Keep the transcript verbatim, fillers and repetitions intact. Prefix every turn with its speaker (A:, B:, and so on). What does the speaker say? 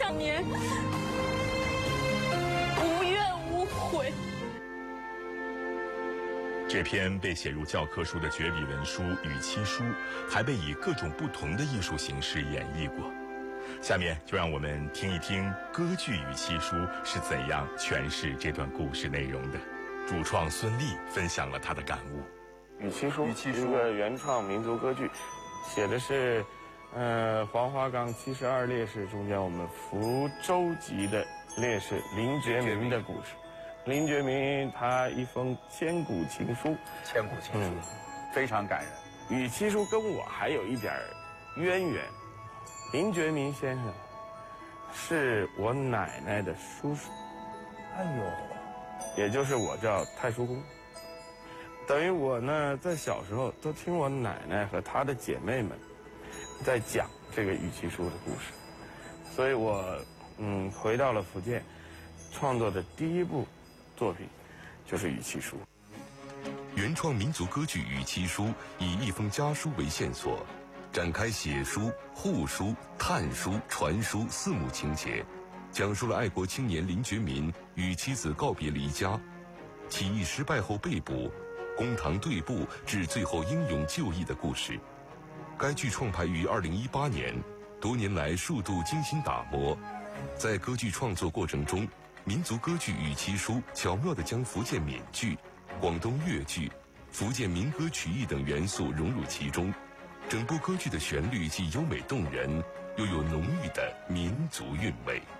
A: 两年无怨无悔。
B: 这篇被写入教科书的绝笔文书《与妻书》，还被以各种不同的艺术形式演绎过。下面就让我们听一听歌剧《与妻书》是怎样诠释这段故事内容的。主创孙俪分享了他的感悟。
C: 《与妻书》
D: 书
C: 一个原创民族歌剧，写的是，呃，黄花岗七十二烈士中间我们福州籍的烈士林觉民的故事。林觉民他一封千古情书，
D: 千古情书，
C: 嗯、
D: 非常感人。
C: 《与妻书》跟我还有一点渊源。林觉民先生是我奶奶的叔叔，
D: 哎呦，
C: 也就是我叫太叔公。等于我呢，在小时候都听我奶奶和她的姐妹们在讲这个《与妻书》的故事，所以我嗯回到了福建，创作的第一部作品就是《与妻书》。
E: 原创民族歌剧《与妻书》以一封家书为线索，展开写书、护书、探书、传书四幕情节，讲述了爱国青年林觉民与妻子告别离家，起义失败后被捕，公堂对簿至最后英勇就义的故事。该剧创排于二零一八年，多年来数度精心打磨。在歌剧创作过程中，民族歌剧《与妻书》巧妙地将福建闽剧、广东粤剧、福建民歌曲艺等元素融入其中，整部歌剧的旋律既优美动人，又有浓郁的民族韵味。